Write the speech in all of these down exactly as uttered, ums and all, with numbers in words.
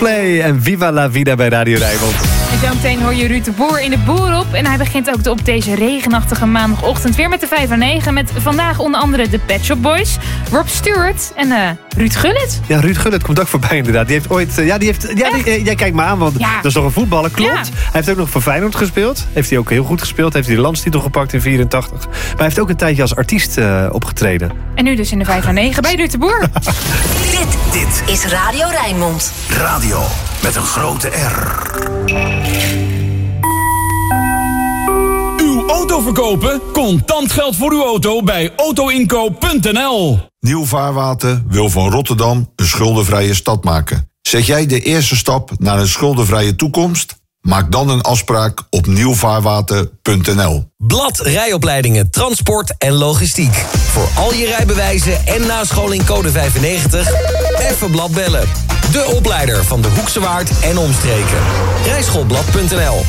Coldplay en Viva la Vida bij Radio Rijnmond. En zo meteen hoor je Ruud de Boer in de Boer op. En hij begint ook op deze regenachtige maandagochtend weer met de vijf aan negen. Met vandaag onder andere de Pet Shop Boys, Rob Stewart en uh, Ruud Gullit. Ja, Ruud Gullit komt ook voorbij inderdaad. Die heeft ooit... Uh, ja, die heeft, ja, die, uh, jij kijkt me aan, want ja. dat is toch een voetballer, klopt. Ja. Hij heeft ook nog voor Feyenoord gespeeld. Heeft hij ook heel goed gespeeld. Heeft hij de landstitel gepakt in vierentachtig. Maar hij heeft ook een tijdje als artiest uh, opgetreden. En nu dus in de vijf aan negen bij Ruud de Boer. dit, dit is Radio Rijnmond. Radio met een grote R. Uw auto verkopen? Contant geld voor uw auto bij autoinkoop punt n l. Nieuw Vaarwater wil van Rotterdam een schuldenvrije stad maken. Zet jij de eerste stap naar een schuldenvrije toekomst? Maak dan een afspraak op nieuw vaarwater punt n l. Blad rijopleidingen, transport en logistiek. Voor al je rijbewijzen en nascholing code vijfennegentig. Even Blad bellen. De opleider van de Hoekse Waard en omstreken. rijschoolblad punt n l.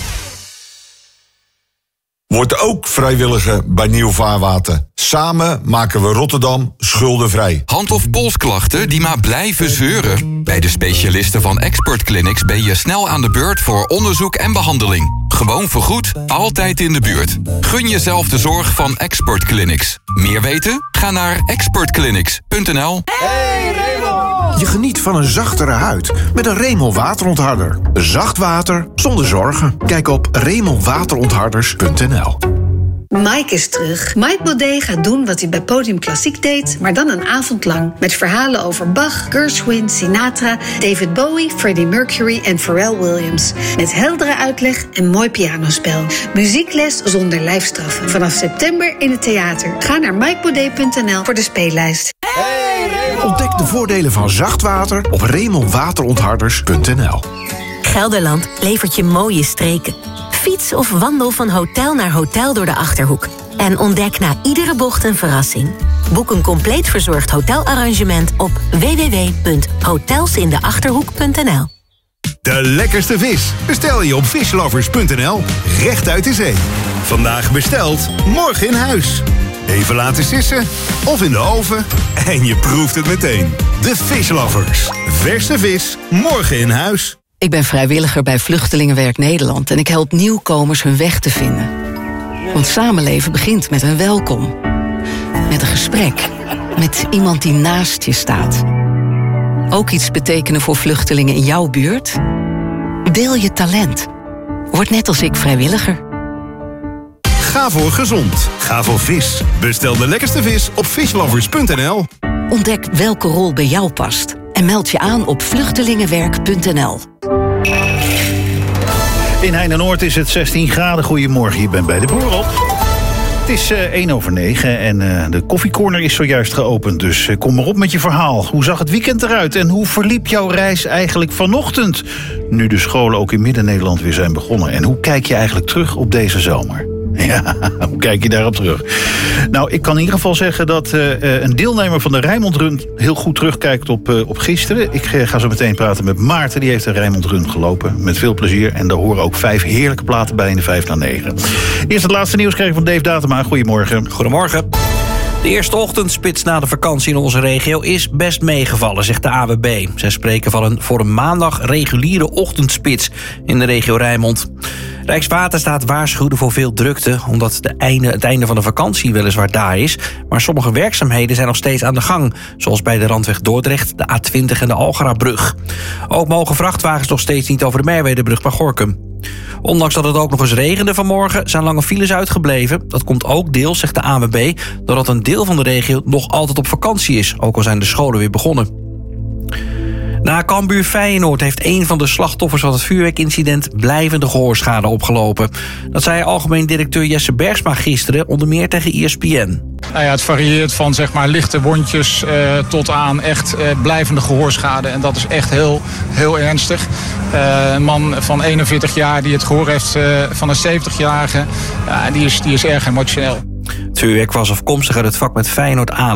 Word ook vrijwilliger bij Nieuw Vaarwater. Samen maken we Rotterdam schuldenvrij. Hand- of polsklachten die maar blijven zeuren? Bij de specialisten van Expert Clinics ben je snel aan de beurt voor onderzoek en behandeling. Gewoon vergoed, altijd in de buurt. Gun jezelf de zorg van Expert Clinics. Meer weten? Ga naar expert clinics punt n l. Hey Raymond! Je geniet van een zachtere huid met een Remel waterontharder. Zacht water zonder zorgen. Kijk op remel waterontharders punt n l. Mike is terug. Mike Baudet gaat doen wat hij bij Podium Klassiek deed, maar dan een avond lang. Met verhalen over Bach, Gershwin, Sinatra, David Bowie, Freddie Mercury en Pharrell Williams. Met heldere uitleg en mooi pianospel. Muziekles zonder lijfstraffen. Vanaf september in het theater. Ga naar mike baudet punt n l voor de speellijst. Hey, ontdek de voordelen van zacht water op remel waterontharders punt n l. Gelderland levert je mooie streken. Fiets of wandel van hotel naar hotel door de Achterhoek. En ontdek na iedere bocht een verrassing. Boek een compleet verzorgd hotelarrangement op w w w punt hotelsindachterhoek punt n l. De lekkerste vis bestel je op fishlovers punt n l. Recht uit de zee. Vandaag besteld, morgen in huis. Even laten sissen of in de oven en je proeft het meteen. De Fishlovers. Verse vis, morgen in huis. Ik ben vrijwilliger bij Vluchtelingenwerk Nederland en ik help nieuwkomers hun weg te vinden. Want samenleven begint met een welkom. Met een gesprek. Met iemand die naast je staat. Ook iets betekenen voor vluchtelingen in jouw buurt? Deel je talent. Word net als ik vrijwilliger. Ga voor gezond. Ga voor vis. Bestel de lekkerste vis op fishlovers punt n l. Ontdek welke rol bij jou past. En meld je aan op vluchtelingenwerk punt n l. In Heinenoord is het zestien graden. Goedemorgen, je bent bij de Boer op. Het is uh, één over negen en uh, de koffiecorner is zojuist geopend. Dus uh, kom maar op met je verhaal. Hoe zag het weekend eruit en hoe verliep jouw reis eigenlijk vanochtend? Nu de scholen ook in Midden-Nederland weer zijn begonnen. En hoe kijk je eigenlijk terug op deze zomer? Ja, hoe kijk je daarop terug? Nou, ik kan in ieder geval zeggen dat uh, een deelnemer van de Rijnmond Run heel goed terugkijkt op, uh, op gisteren. Ik uh, ga zo meteen praten met Maarten, die heeft de Rijnmond Run gelopen. Met veel plezier. En daar horen ook vijf heerlijke platen bij in de vijf na negen. Eerst het laatste nieuws krijgen van Dave Datema. Goedemorgen. Goedemorgen. De eerste ochtendspits na de vakantie in onze regio is best meegevallen, zegt de A W B. Zij spreken van een voor een maandag reguliere ochtendspits in de regio Rijnmond. Rijkswaterstaat waarschuwde voor veel drukte, omdat de einde, het einde van de vakantie weliswaar daar is. Maar sommige werkzaamheden zijn nog steeds aan de gang, zoals bij de Randweg Dordrecht, de A twintig en de Algarabrug. Ook mogen vrachtwagens nog steeds niet over de Merwedebrug bij Gorinchem. Ondanks dat het ook nog eens regende vanmorgen, zijn lange files uitgebleven. Dat komt ook deels, zegt de A W B, doordat een deel van de regio nog altijd op vakantie is, ook al zijn de scholen weer begonnen. Na Cambuur Feyenoord heeft een van de slachtoffers van het vuurwerkincident blijvende gehoorschade opgelopen. Dat zei algemeen directeur Jesse Bergsma gisteren, onder meer tegen E S P N. Nou ja, het varieert van zeg maar lichte wondjes uh, tot aan echt uh, blijvende gehoorschade. En dat is echt heel, heel ernstig. Uh, een man van eenenveertig jaar die het gehoor heeft uh, van een zeventigjarige, uh, die, is, die is erg emotioneel. Het vuurwerk was afkomstig uit het vak met Feyenoord aan.